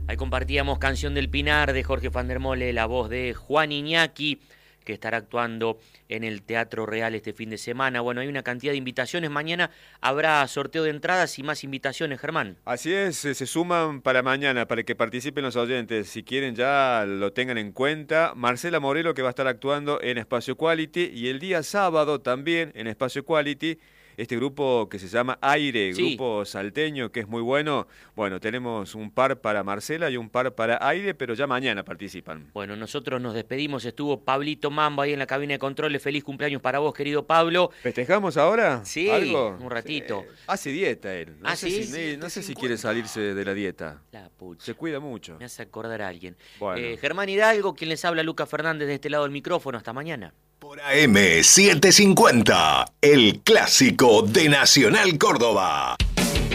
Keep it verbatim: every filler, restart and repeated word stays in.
Ahí compartíamos Canción del Pinar de Jorge van der Mole, la voz de Juan Iñaki, que estará actuando en el Teatro Real este fin de semana. Bueno, hay una cantidad de invitaciones. Mañana habrá sorteo de entradas y más invitaciones, Germán. Así es, se suman para mañana, para que participen los oyentes. Si quieren ya lo tengan en cuenta. Marcela Morelo, que va a estar actuando en Espacio Quality, y el día sábado también en Espacio Quality, este grupo que se llama Aire, Sí. grupo salteño, que es muy bueno. Bueno, tenemos un par para Marcela y un par para Aire, pero ya mañana participan. Bueno, nosotros nos despedimos. Estuvo Pablito Mambo ahí en la cabina de controles. Feliz cumpleaños para vos, querido Pablo. ¿Festejamos ahora? Sí, ¿Algo? un ratito. Sí. Hace dieta él. No ¿Ah, sé sí? Si, no sé si quiere salirse de la dieta. La pucha. Se cuida mucho. Me hace acordar a alguien. Bueno. Eh, Germán Hidalgo, quien les habla, Lucas Fernández, de este lado del micrófono. Hasta mañana. Por A M setecientos cincuenta, el clásico de Nacional Córdoba.